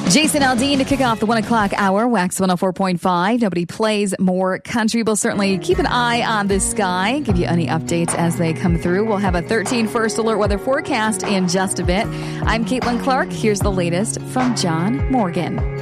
Jason Aldean to kick off the 1 o'clock hour, Wax 104.5. Nobody plays more country. We'll certainly keep an eye on the sky, give you any updates as they come through. We'll have a 13 first alert weather forecast in just a bit. I'm Caitlin Clark. Here's the latest from John Morgan.